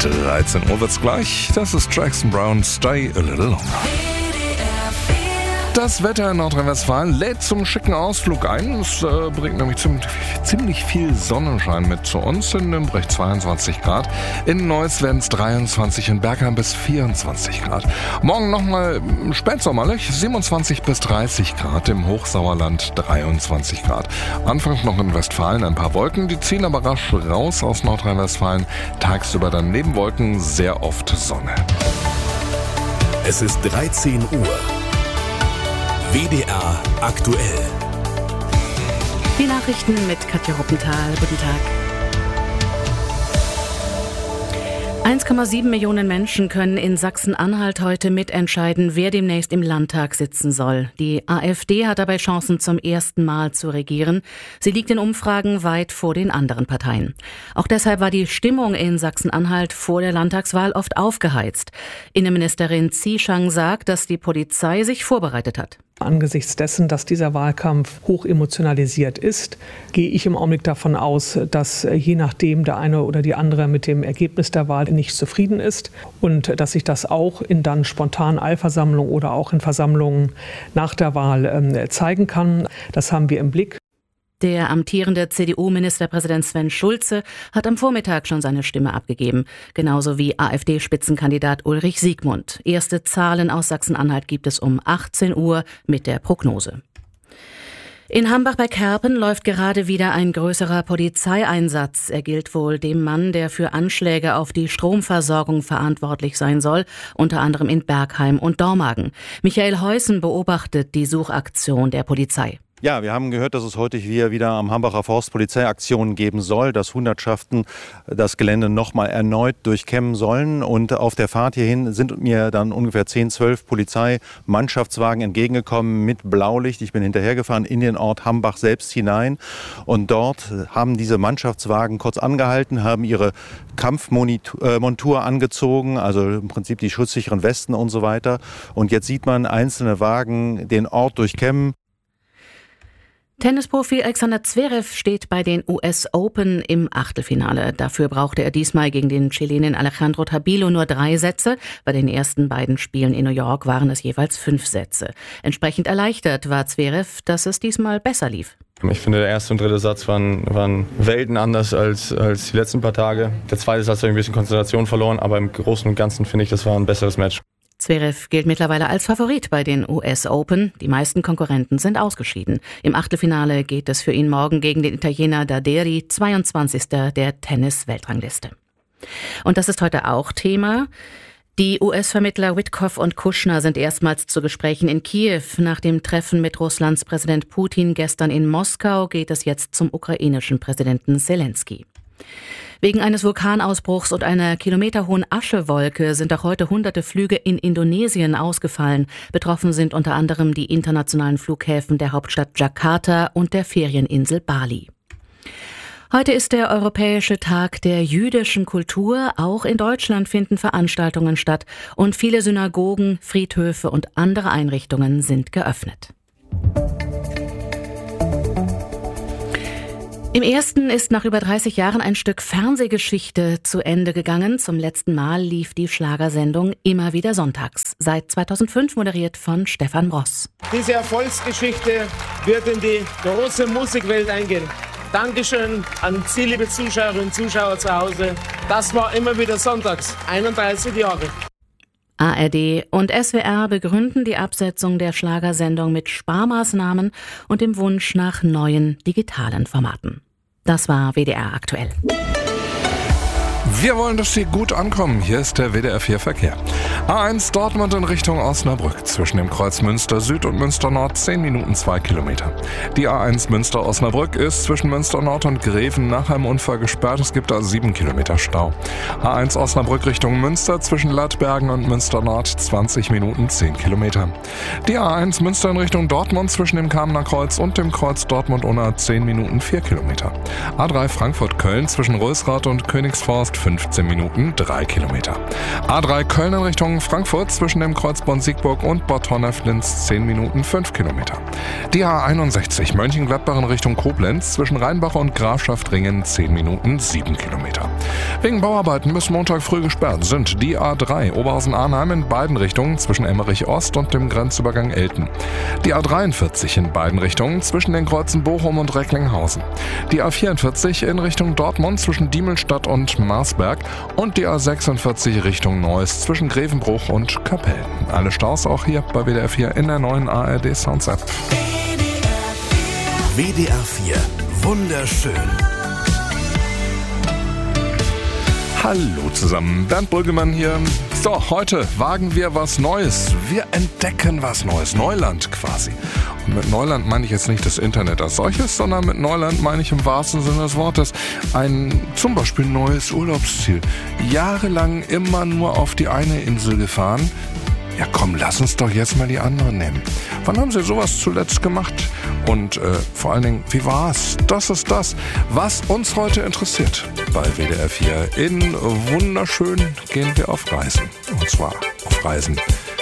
13 Uhr wird's gleich. Das ist Jackson Brown, Stay a Little Longer. Das Wetter in Nordrhein-Westfalen lädt zum schicken Ausflug ein. Es bringt nämlich ziemlich viel Sonnenschein mit zu uns. In Nürnberg 22 Grad. In Neuss werden es 23, in Bergheim bis 24 Grad. Morgen nochmal spätsommerlich, 27 bis 30 Grad. Im Hochsauerland 23 Grad. Anfangs noch in Westfalen ein paar Wolken. Die ziehen aber rasch raus aus Nordrhein-Westfalen. Tagsüber dann neben Wolken sehr oft Sonne. Es ist 13 Uhr. WDR aktuell. Die Nachrichten mit Katja Ruppenthal. Guten Tag. 1,7 Millionen Menschen können in Sachsen-Anhalt heute mitentscheiden, wer demnächst im Landtag sitzen soll. Die AfD hat dabei Chancen, zum ersten Mal zu regieren. Sie liegt in Umfragen weit vor den anderen Parteien. Auch deshalb war die Stimmung in Sachsen-Anhalt vor der Landtagswahl oft aufgeheizt. Innenministerin Zieschang sagt, dass die Polizei sich vorbereitet hat. Angesichts dessen, dass dieser Wahlkampf hoch emotionalisiert ist, gehe ich im Augenblick davon aus, dass je nachdem der eine oder die andere mit dem Ergebnis der Wahl nicht zufrieden ist und dass sich das auch in dann spontanen Eilversammlungen oder auch in Versammlungen nach der Wahl zeigen kann. Das haben wir im Blick. Der amtierende CDU-Ministerpräsident Sven Schulze hat am Vormittag schon seine Stimme abgegeben, genauso wie AfD-Spitzenkandidat Ulrich Siegmund. Erste Zahlen aus Sachsen-Anhalt gibt es um 18 Uhr mit der Prognose. In Hambach bei Kerpen läuft gerade wieder ein größerer Polizeieinsatz. Er gilt wohl dem Mann, der für Anschläge auf die Stromversorgung verantwortlich sein soll, unter anderem in Bergheim und Dormagen. Michael Heusen beobachtet die Suchaktion der Polizei. Ja, wir haben gehört, dass es heute hier wieder am Hambacher Forst Polizeiaktionen geben soll, dass Hundertschaften das Gelände nochmal erneut durchkämmen sollen. Und auf der Fahrt hierhin sind mir dann ungefähr 10, 12 Polizeimannschaftswagen entgegengekommen mit Blaulicht. Ich bin hinterhergefahren in den Ort Hambach selbst hinein. Und dort haben diese Mannschaftswagen kurz angehalten, haben ihre Kampfmontur angezogen, also im Prinzip die schutzsicheren Westen und so weiter. Und jetzt sieht man einzelne Wagen den Ort durchkämmen. Tennisprofi Alexander Zverev steht bei den US Open im Achtelfinale. Dafür brauchte er diesmal gegen den Chilenen Alejandro Tabilo nur 3 Sätze. Bei den ersten beiden Spielen in New York waren es jeweils 5 Sätze. Entsprechend erleichtert war Zverev, dass es diesmal besser lief. Ich finde, der erste und dritte Satz waren Welten anders als die letzten paar Tage. Der zweite Satz habe ich ein bisschen Konzentration verloren, aber im Großen und Ganzen finde ich, das war ein besseres Match. Zverev gilt mittlerweile als Favorit bei den US Open. Die meisten Konkurrenten sind ausgeschieden. Im Achtelfinale geht es für ihn morgen gegen den Italiener Daderi, 22. der Tennis-Weltrangliste. Und das ist heute auch Thema. Die US-Vermittler Witkoff und Kushner sind erstmals zu Gesprächen in Kiew. Nach dem Treffen mit Russlands Präsident Putin gestern in Moskau geht es jetzt zum ukrainischen Präsidenten Selenskyj. Wegen eines Vulkanausbruchs und einer kilometerhohen Aschewolke sind auch heute hunderte Flüge in Indonesien ausgefallen. Betroffen sind unter anderem die internationalen Flughäfen der Hauptstadt Jakarta und der Ferieninsel Bali. Heute ist der Europäische Tag der jüdischen Kultur. Auch in Deutschland finden Veranstaltungen statt und viele Synagogen, Friedhöfe und andere Einrichtungen sind geöffnet. Im ersten ist nach über 30 Jahren ein Stück Fernsehgeschichte zu Ende gegangen. Zum letzten Mal lief die Schlagersendung immer wieder sonntags. Seit 2005 moderiert von Stefan Ross. Diese Erfolgsgeschichte wird in die große Musikwelt eingehen. Dankeschön an Sie, liebe Zuschauerinnen und Zuschauer zu Hause. Das war immer wieder sonntags, 31 Jahre. ARD und SWR begründen die Absetzung der Schlagersendung mit Sparmaßnahmen und dem Wunsch nach neuen digitalen Formaten. Das war WDR aktuell. Wir wollen, dass Sie gut ankommen. Hier ist der WDR 4 Verkehr. A1 Dortmund in Richtung Osnabrück. Zwischen dem Kreuz Münster Süd und Münster Nord 10 Minuten 2 Kilometer. Die A1 Münster Osnabrück ist zwischen Münster Nord und Greven nach einem Unfall gesperrt. Es gibt da 7 Kilometer Stau. A1 Osnabrück Richtung Münster zwischen Lattbergen und Münster Nord 20 Minuten 10 Kilometer. Die A1 Münster in Richtung Dortmund zwischen dem Kamener Kreuz und dem Kreuz Dortmund-Unna 10 Minuten 4 Kilometer. A3 Frankfurt-Köln zwischen Rösrath und Königsforst dauert 15 Minuten 3 Kilometer. A3 Köln in Richtung Frankfurt zwischen dem Kreuz Bonn-Siegburg und Bad Honnef-Linz 10 Minuten 5 Kilometer. Die A61 Mönchengladbach in Richtung Koblenz zwischen Rheinbach und Grafschaft-Ringen 10 Minuten 7 Kilometer. Wegen Bauarbeiten bis Montag früh gesperrt sind die A3 Oberhausen-Arnheim in beiden Richtungen zwischen Emmerich Ost und dem Grenzübergang Elten. Die A43 in beiden Richtungen zwischen den Kreuzen Bochum und Recklinghausen. Die A44 in Richtung Dortmund zwischen Diemelstadt und Marsberg und die A46 Richtung Neuss zwischen Grevenbruch und Kapellen. Alle Staus auch hier bei WDR 4 in der neuen ARD Sounds App. WDR 4. Wunderschön. Hallo zusammen, Bernd Brüggemann hier. So, heute wagen wir was Neues. Wir entdecken was Neues. Neuland quasi. Und mit Neuland meine ich jetzt nicht das Internet als solches, sondern mit Neuland meine ich im wahrsten Sinne des Wortes ein zum Beispiel neues Urlaubsziel. Jahrelang immer nur auf die eine Insel gefahren. Ja komm, lass uns doch jetzt mal die anderen nehmen. Wann haben Sie sowas zuletzt gemacht? Und vor allen Dingen, wie war's? Das ist das, was uns heute interessiert. Bei WDR 4 in Wunderschön gehen wir auf Reisen. Und zwar auf Reisen